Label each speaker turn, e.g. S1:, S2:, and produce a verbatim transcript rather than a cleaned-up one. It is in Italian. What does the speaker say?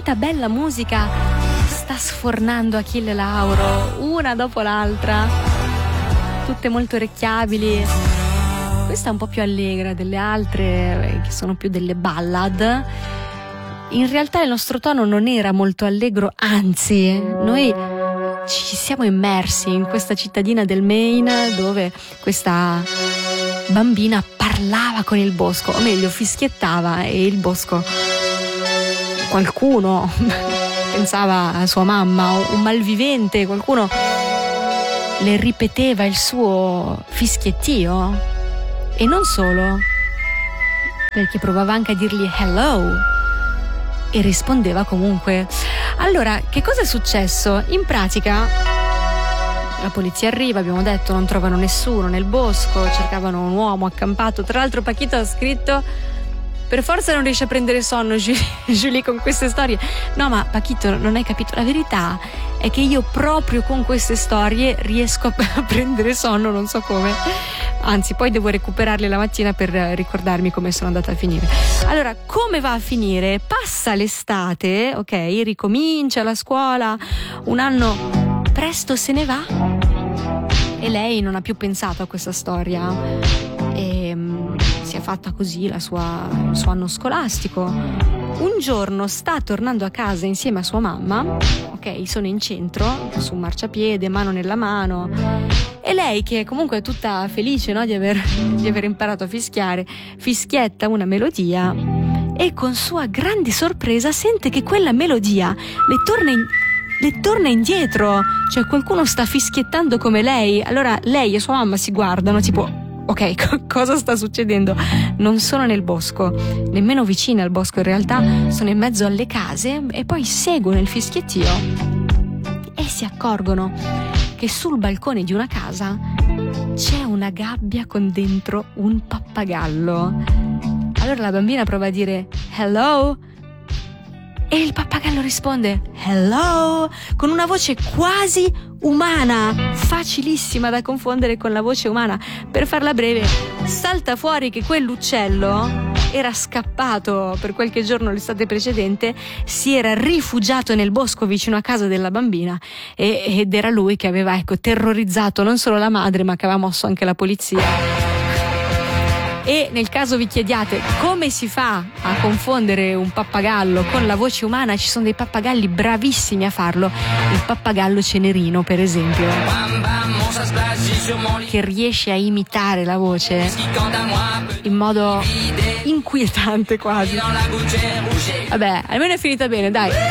S1: quanta bella musica sta sfornando Achille Lauro, una dopo l'altra, tutte molto orecchiabili. Questa è un po' più allegra delle altre, che sono più delle ballad. In realtà il nostro tono non era molto allegro, anzi, noi ci siamo immersi in questa cittadina del Maine dove questa bambina parlava con il bosco, o meglio fischiettava, e il bosco, qualcuno pensava a sua mamma, un malvivente, qualcuno le ripeteva il suo fischiettio, e non solo, perché provava anche a dirgli hello e rispondeva comunque. Allora, che cosa è successo? In pratica la polizia arriva, abbiamo detto, non trovano nessuno nel bosco, cercavano un uomo accampato. Tra l'altro Pachito ha scritto: per forza non riesce a prendere sonno Julie, Julie con queste storie. No, ma Pachito, non hai capito, la verità è che io proprio con queste storie riesco a prendere sonno, non so come, anzi poi devo recuperarle la mattina per ricordarmi come sono andata a finire. Allora, come va a finire? Passa l'estate, ok, ricomincia la scuola, un anno presto se ne va e lei non ha più pensato a questa storia e um, si è fatta così la sua, il suo anno scolastico. Un giorno sta tornando a casa insieme a sua mamma, ok, sono in centro su un marciapiede, mano nella mano, e lei, che comunque è tutta felice, no, di aver, di aver imparato a fischiare, fischietta una melodia e con sua grande sorpresa sente che quella melodia le torna in, le torna indietro, cioè qualcuno sta fischiettando come lei. Allora lei e sua mamma si guardano tipo: ok, co- cosa sta succedendo? Non sono nel bosco, nemmeno vicine al bosco in realtà, sono in mezzo alle case, e poi seguono il fischiettio e si accorgono che sul balcone di una casa c'è una gabbia con dentro un pappagallo. Allora la bambina prova a dire hello e il pappagallo risponde hello con una voce quasi umana, facilissima da confondere con la voce umana. Per farla breve, salta fuori che quell'uccello era scappato per qualche giorno l'estate precedente, si era rifugiato nel bosco vicino a casa della bambina e, ed era lui che aveva, ecco, terrorizzato non solo la madre, ma che aveva mosso anche la polizia. E nel caso vi chiediate come si fa a confondere un pappagallo con la voce umana, ci sono dei pappagalli bravissimi a farlo. Il pappagallo cenerino, per esempio, che riesce a imitare la voce in modo inquietante quasi. Vabbè, almeno è finita bene, dai.